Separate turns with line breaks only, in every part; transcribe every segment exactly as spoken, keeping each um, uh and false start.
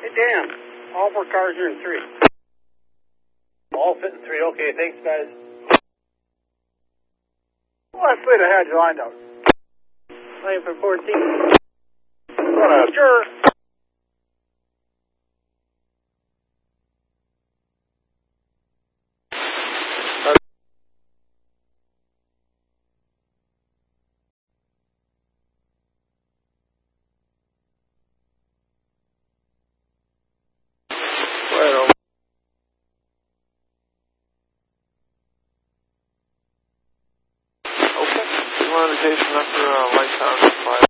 Hey, Dan. All four cars are in three.
All fit in three. Okay, thanks, guys.
Last lead ahead, you lined up.
Line for fourteen.
Sure.
Right over. Okay. Signal indication after uh, lights out at five.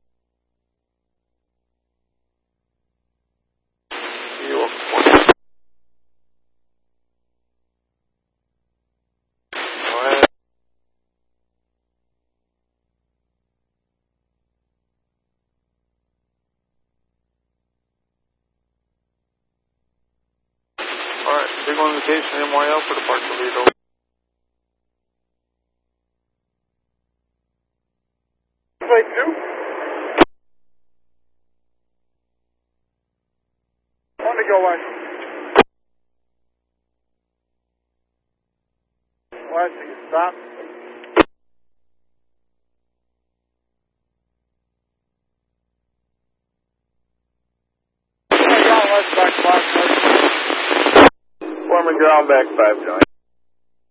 You up one. Go ahead. Alright, signal indication M Y L for departure lead over.
Plate two. One to go west. West, you can stop. Ground west, back box.
Former ground back five, join.